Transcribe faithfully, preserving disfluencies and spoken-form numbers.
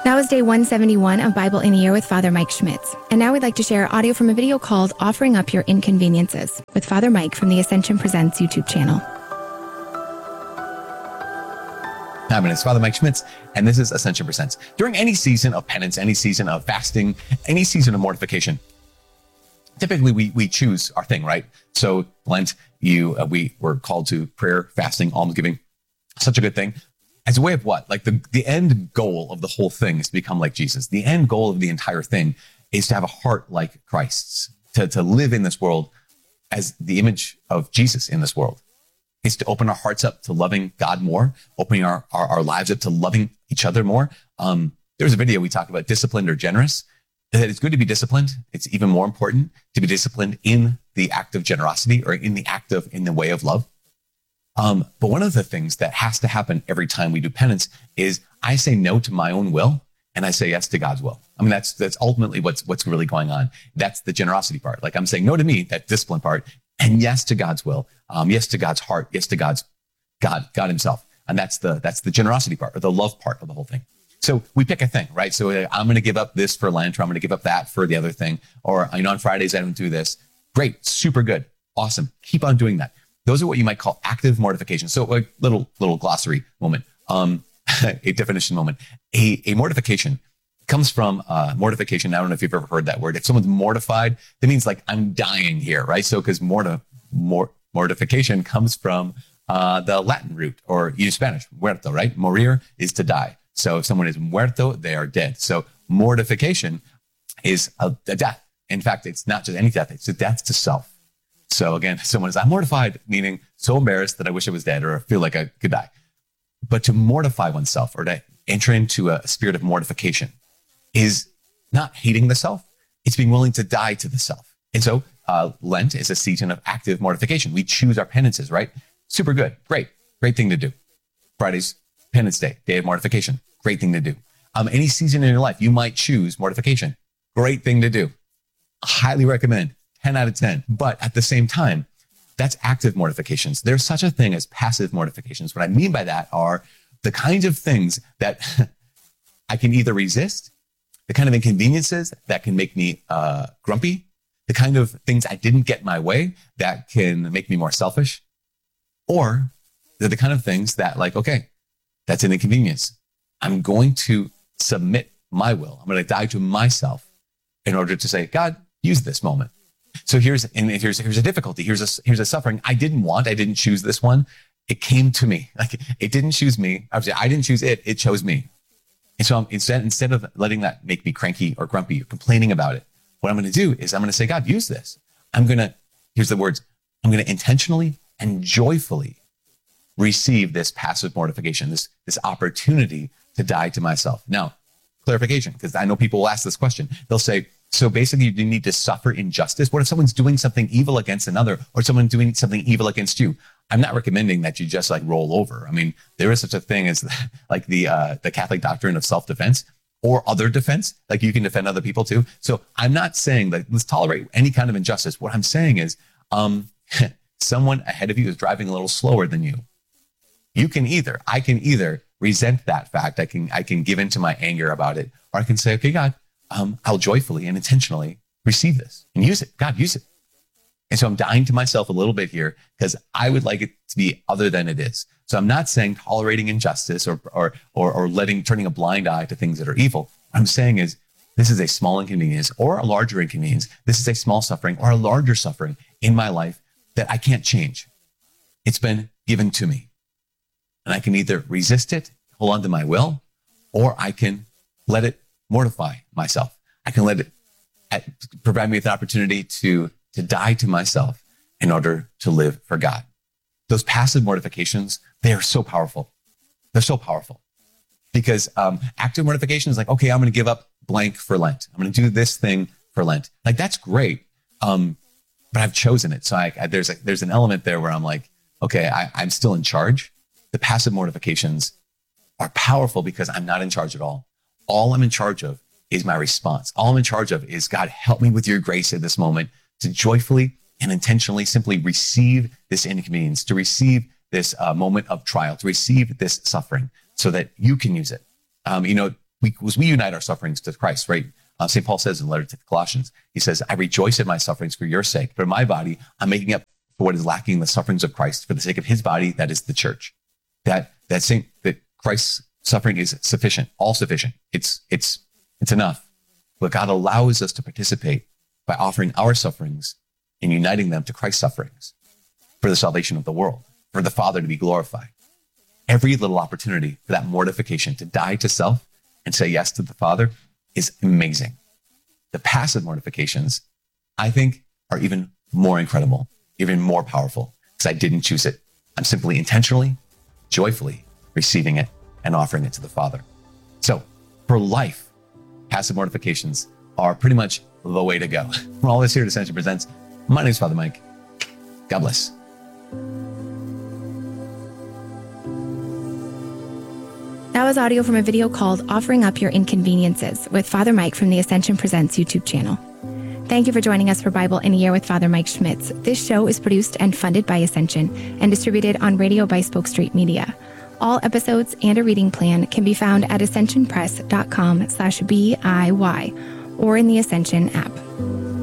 That was day one seventy-one of Bible in a Year with Father Mike Schmitz. And now we'd like to share audio from a video called Offering Up Your Inconveniences with Father Mike from the Ascension Presents YouTube channel. Hi, my name is Father Mike Schmitz, and this is Ascension Presents. During any season of penance, any season of fasting, any season of mortification, typically we we choose our thing, right? So Lent, you uh, we were called to prayer, fasting, almsgiving, such a good thing. As a way of what? Like the, the end goal of the whole thing is to become like Jesus. The end goal of the entire thing is to have a heart like Christ's, to, to live in this world as the image of Jesus in this world. Is to open our hearts up to loving God more, opening our, our, our lives up to loving each other more. Um, there was a video we talked about disciplined or generous. That it's good to be disciplined. It's even more important to be disciplined in the act of generosity or in the act of, in the way of love. Um, but one of the things that has to happen every time we do penance is I say no to my own will and I say yes to God's will. I mean, that's, that's ultimately what's, what's really going on. That's the generosity part. Like I'm saying no to me, that discipline part, and yes to God's will. Um, yes to God's heart. Yes to God's God, God himself. And that's the, that's the generosity part or the love part of the whole thing. So we pick a thing, right? So uh, I'm going to give up this for Lent, or I'm going to give up that for the other thing. Or, you know, on Fridays, I don't do this. Great. Super good. Awesome. Keep on doing that. Those are what you might call active mortification. So a little, little glossary moment, um, a definition moment. A, a mortification comes from uh, mortification. I don't know if you've ever heard that word. If someone's mortified, that means like I'm dying here, right? So because morta, mor, mortification comes from uh, the Latin root, or you use Spanish, muerto, right? Morir is to die. So if someone is muerto, they are dead. So mortification is a, a death. In fact, it's not just any death, it's a death to self. So again, someone is, I'm mortified, meaning so embarrassed that I wish I was dead or I feel like I could die. But to mortify oneself or to enter into a spirit of mortification is not hating the self. It's being willing to die to the self. And so uh, Lent is a season of active mortification. We choose our penances, right? Super good. Great. Great thing to do. Friday's penance day, day of mortification. Great thing to do. Um, any season in your life, you might choose mortification. Great thing to do. Highly recommend. ten out of ten. But at the same time, that's active mortifications. There's such a thing as passive mortifications. What I mean by that are the kinds of things that I can either resist, the kind of inconveniences that can make me uh, grumpy, the kind of things I didn't get my way that can make me more selfish, or they're the kind of things that like, okay, that's an inconvenience. I'm going to submit my will. I'm going to die to myself in order to say, God, use this moment. So here's, and here's, here's a difficulty. Here's a, here's a suffering I didn't want. I didn't choose this one. It came to me. Like it didn't choose me. I was, I didn't choose it. It chose me. And so I'm, instead, instead of letting that make me cranky or grumpy or complaining about it, what I'm going to do is I'm going to say, God, use this. I'm going to, here's the words. I'm going to intentionally and joyfully receive this passive mortification, this, this opportunity to die to myself. Now, clarification, because I know people will ask this question. They'll say, so basically you need to suffer injustice. What if someone's doing something evil against another or someone doing something evil against you? I'm not recommending that you just like roll over. I mean, there is such a thing as like the, uh, the Catholic doctrine of self-defense or other defense. Like you can defend other people too. So I'm not saying that let's tolerate any kind of injustice. What I'm saying is, um, someone ahead of you is driving a little slower than you. You can either, I can either resent that fact. I can, I can give into my anger about it, or I can say, okay, God, um, I'll joyfully and intentionally receive this and use it. God, use it. And so I'm dying to myself a little bit here because I would like it to be other than it is. So I'm not saying tolerating injustice or, or, or, or letting, turning a blind eye to things that are evil. What I'm saying is this is a small inconvenience or a larger inconvenience. This is a small suffering or a larger suffering in my life that I can't change. It's been given to me. And I can either resist it, hold on to my will, or I can let it mortify myself. I can let it at, provide me with an opportunity to, to die to myself in order to live for God. Those passive mortifications, they are so powerful. They're so powerful because um, active mortification is like, okay, I'm going to give up blank for Lent. I'm going to do this thing for Lent. Like, that's great. Um, but I've chosen it. So I, I, there's a, there's an element there where I'm like, okay, I, I'm still in charge. The passive mortifications are powerful because I'm not in charge at all. All I'm in charge of is my response. All I'm in charge of is, God, help me with your grace at this moment to joyfully and intentionally simply receive this inconvenience, to receive this uh, moment of trial, to receive this suffering so that you can use it. Um, you know, we, we unite our sufferings to Christ, right? Uh, Saint Paul says in the letter to the Colossians, he says, I rejoice in my sufferings for your sake. For my body, I'm making up for what is lacking in the sufferings of Christ for the sake of his body, that is the church. That that same that Christ's suffering is sufficient, all sufficient. It's it's it's enough. But God allows us to participate by offering our sufferings and uniting them to Christ's sufferings for the salvation of the world, for the Father to be glorified. Every little opportunity for that mortification, to die to self and say yes to the Father, is amazing. The passive mortifications, I think, are even more incredible, even more powerful, because I didn't choose it. I'm simply intentionally, joyfully receiving it and offering it to the Father. So for life, passive mortifications are pretty much the way to go. From all this here at Ascension Presents, my name is Father Mike. God bless. That was audio from a video called Offering Up Your Inconveniences with Father Mike from the Ascension Presents YouTube channel. Thank you for joining us for Bible in a Year with Father Mike Schmitz. This show is produced and funded by Ascension and distributed on radio by Spoke Street Media. All episodes and a reading plan can be found at ascension press dot com slash B I Y or in the Ascension app.